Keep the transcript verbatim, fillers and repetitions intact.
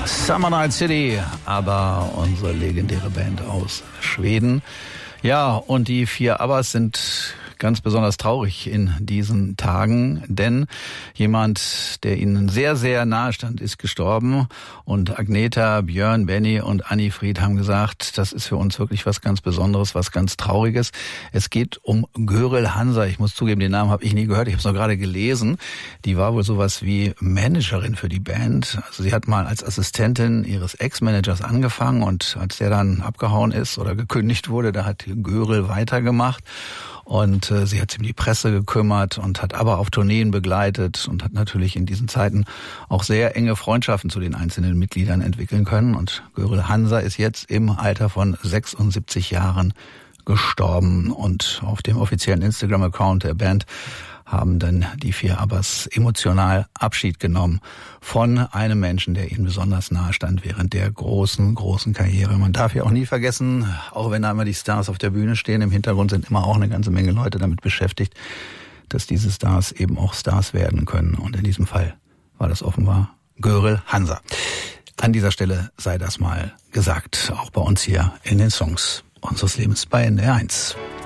Summer Night City, aber unsere legendäre Band aus Schweden. Ja, und die vier Abbas sind ganz besonders traurig in diesen Tagen, denn jemand, der ihnen sehr, sehr nahe stand, ist gestorben. Und Agneta, Björn, Benny und Annifried haben gesagt, das ist für uns wirklich was ganz Besonderes, was ganz Trauriges. Es geht um Görel Hansa. Ich muss zugeben, den Namen habe ich nie gehört. Ich habe es noch gerade gelesen. Die war wohl sowas wie Managerin für die Band. Also sie hat mal als Assistentin ihres Ex-Managers angefangen und als der dann abgehauen ist oder gekündigt wurde, da hat Görel weitergemacht. Und äh, sie hat sich um die Presse gekümmert und hat aber auf Tourneen begleitet und hat natürlich in diesen Zeiten auch sehr enge Freundschaften zu den einzelnen Mitgliedern entwickeln können. Und Görel Hansa ist jetzt im Alter von sechsundsiebzig Jahren gestorben. Und auf dem offiziellen Instagram-Account der Band haben dann die vier Abbas emotional Abschied genommen von einem Menschen, der ihnen besonders nahe stand während der großen, großen Karriere. Man darf ja auch nie vergessen, auch wenn da immer die Stars auf der Bühne stehen, im Hintergrund sind immer auch eine ganze Menge Leute damit beschäftigt, dass diese Stars eben auch Stars werden können. Und in diesem Fall war das offenbar Görel Hansa. An dieser Stelle sei das mal gesagt, auch bei uns hier in den Songs unseres Lebens bei N D R eins.